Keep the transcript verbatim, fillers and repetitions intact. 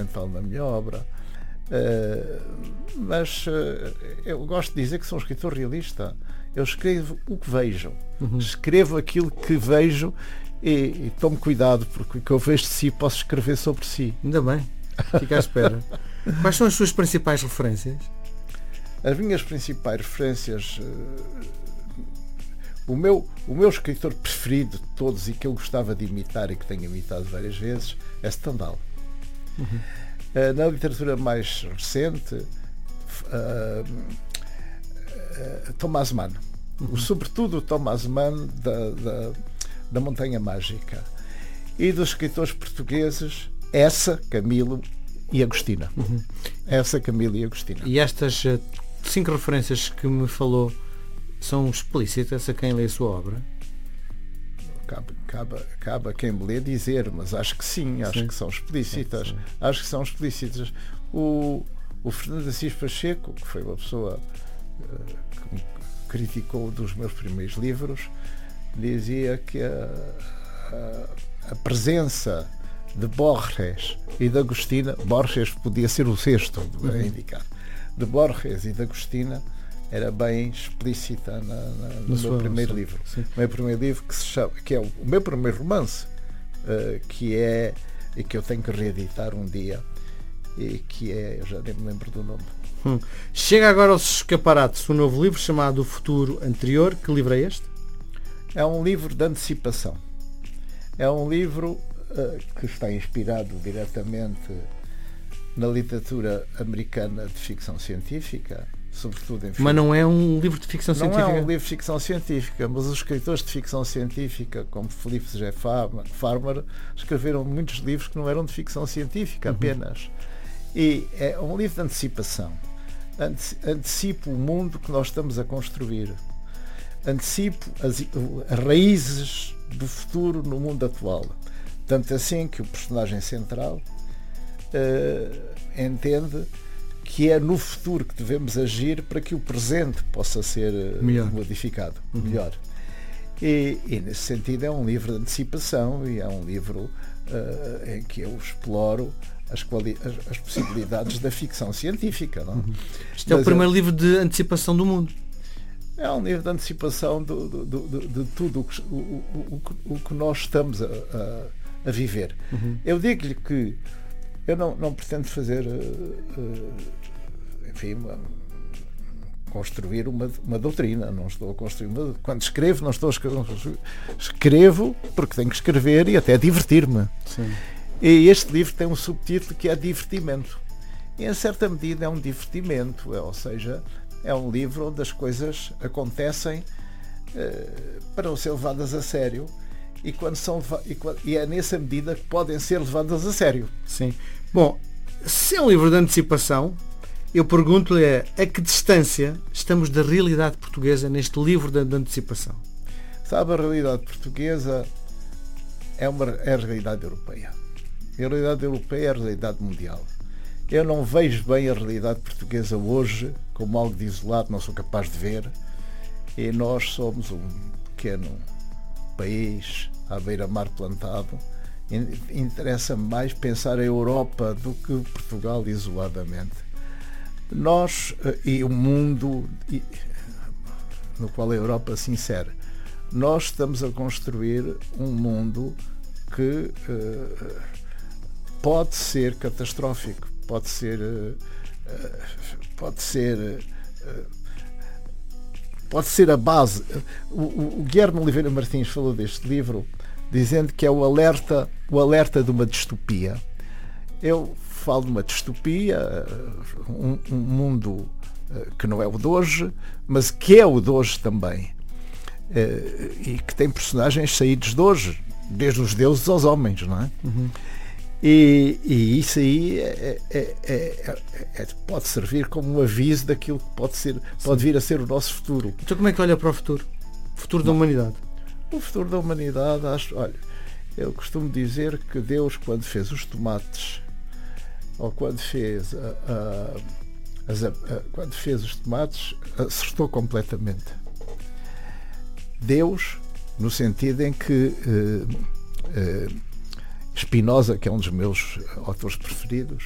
fundamental na minha obra. Uh, mas uh, eu gosto de dizer que sou um escritor realista. Eu escrevo o que vejo. Uhum. Escrevo aquilo que vejo e, e tomo cuidado, porque o que eu vejo de si posso escrever sobre si. Ainda bem. Fica à espera. Quais são as suas principais referências? As minhas principais referências... Uh, o, meu, o meu escritor preferido de todos e que eu gostava de imitar e que tenho imitado várias vezes é Stendhal. Uhum. Uh, na literatura mais recente, uh, uh, Thomas Mann. Uhum. Sobretudo o Thomas Mann da, da, da Montanha Mágica. E dos escritores portugueses, essa, Camilo e Agostina. Uhum. Essa, Camilo e Agostina. E estas uh, cinco referências que me falou são explícitas a quem lê a sua obra? Cabe, cabe, cabe a quem me lê dizer, mas acho que sim, acho sim. que são explícitas. Sim, sim. Acho que são explícitas. O, o Fernando Assis Pacheco, que foi uma pessoa uh, que me criticou dos meus primeiros livros, dizia que a, a, a presença de Borges e de Agostina, Borges podia ser o sexto uhum. a indicar, de Borges e de Agostina era bem explícita na, na, no na meu primeiro noção. livro. Sim. O meu primeiro livro que se chama, que é o, o meu primeiro romance, uh, que é e que eu tenho que reeditar um dia e que é, eu já nem me lembro do nome. Hum. Chega agora aos escaparates um novo livro chamado O Futuro Anterior. Que livro é este? É um livro de antecipação. É um livro uh, que está inspirado diretamente na literatura americana de ficção científica, sobretudo em Mas não é um livro de ficção não científica? Não é um livro de ficção científica, mas os escritores de ficção científica, como Felipe G. Farmer, escreveram muitos livros que não eram de ficção científica apenas. Uhum. E é um livro de antecipação. Antecipo o mundo que nós estamos a construir. Antecipo as, as raízes do futuro no mundo atual. Tanto assim que o personagem central uh, entende que é no futuro que devemos agir para que o presente possa ser melhor. modificado, uhum. melhor. E, e nesse sentido é um livro de antecipação e é um livro uh, em que eu exploro as, quali- as, as possibilidades da ficção científica. Não? Uhum. Este é Mas o primeiro é, livro de antecipação do mundo. É um livro de antecipação do, do, do, de, de tudo o que, o, o, o, o que nós estamos a, a, a viver. Uhum. Eu digo-lhe que eu não, não pretendo fazer, uh, uh, enfim, uma, construir uma, uma doutrina. Não estou a construir uma, quando escrevo, não estou a escrever, escrevo porque tenho que escrever e até divertir-me. Sim. E este livro tem um subtítulo que é divertimento. E em certa medida é um divertimento, é, ou seja, é um livro onde as coisas acontecem uh, para não ser levadas a sério. E, quando são, e, e é nessa medida que podem ser levadas a sério. Sim. Bom, se é um livro de antecipação, eu pergunto-lhe a, a que distância estamos da realidade portuguesa neste livro de, de antecipação? Sabe, a realidade portuguesa é, uma, é a realidade europeia. A realidade europeia é a realidade mundial. Eu não vejo bem a realidade portuguesa hoje como algo de isolado, não sou capaz de ver. E nós somos um pequeno país à beira-mar plantado. Interessa mais pensar a Europa do que Portugal isoladamente. Nós e o mundo no qual a Europa se insere, nós estamos a construir um mundo que uh, pode ser catastrófico, pode ser uh, pode ser uh, pode ser a base. O, o, o Guilherme Oliveira Martins falou deste livro dizendo que é o alerta, o alerta de uma distopia. Eu falo de uma distopia, um, um mundo uh, que não é o de hoje, mas que é o de hoje também. Uh, e que tem personagens saídos de hoje, desde os deuses aos homens, não é? Uhum. E, e isso aí é, é, é, é, pode servir como um aviso daquilo que pode, ser, pode vir a ser o nosso futuro. Então como é que olha para o futuro? O futuro da humanidade? O futuro da humanidade, acho, olha, eu costumo dizer que Deus, quando fez os tomates, ou quando fez, a, a, as, a, quando fez os tomates, acertou completamente. Deus, no sentido em que uh, uh, Spinoza, que é um dos meus autores preferidos,